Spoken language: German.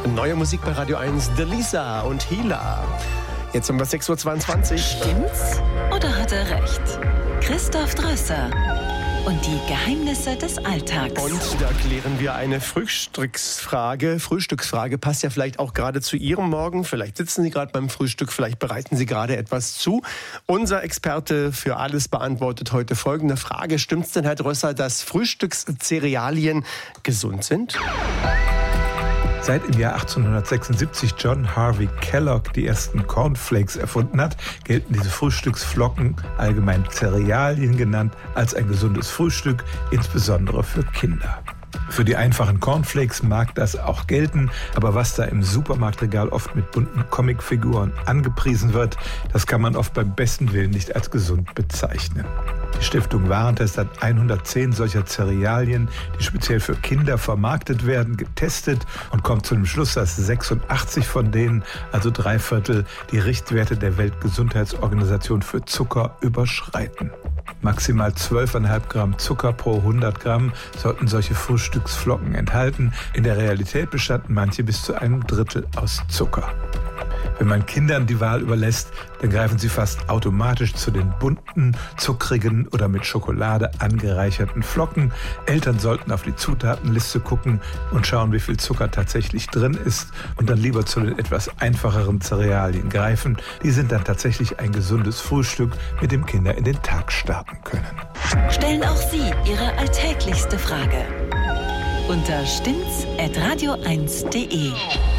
Neue Musik bei Radio 1, The Lisa und Hila. Jetzt um 6.22 Uhr. Stimmt's oder hat er recht? Christoph Drösser und die Geheimnisse des Alltags. Und da klären wir eine Frühstücksfrage. Frühstücksfrage passt ja vielleicht auch gerade zu Ihrem Morgen. Vielleicht sitzen Sie gerade beim Frühstück, vielleicht bereiten Sie gerade etwas zu. Unser Experte für alles beantwortet heute folgende Frage. Stimmt's denn, Herr Drösser, dass Frühstückscerealien gesund sind? Seit im Jahr 1876 John Harvey Kellogg die ersten Cornflakes erfunden hat, gelten diese Frühstücksflocken, allgemein Cerealien genannt, als ein gesundes Frühstück, insbesondere für Kinder. Für die einfachen Cornflakes mag das auch gelten, aber was da im Supermarktregal oft mit bunten Comicfiguren angepriesen wird, das kann man oft beim besten Willen nicht als gesund bezeichnen. Die Stiftung Warentest hat 110 solcher Cerealien, die speziell für Kinder vermarktet werden, getestet und kommt zu dem Schluss, dass 86 von denen, also 3/4, die Richtwerte der Weltgesundheitsorganisation für Zucker überschreiten. Maximal 12,5 Gramm Zucker pro 100 Gramm sollten solche Frühstücksflocken enthalten. In der Realität bestanden manche bis zu einem Drittel aus Zucker. Wenn man Kindern die Wahl überlässt, dann greifen sie fast automatisch zu den bunten, zuckrigen oder mit Schokolade angereicherten Flocken. Eltern sollten auf die Zutatenliste gucken und schauen, wie viel Zucker tatsächlich drin ist und dann lieber zu den etwas einfacheren Cerealien greifen. Die sind dann tatsächlich ein gesundes Frühstück, mit dem Kinder in den Tag starten können. Stellen auch Sie Ihre alltäglichste Frage unter stimmt's@radio1.de.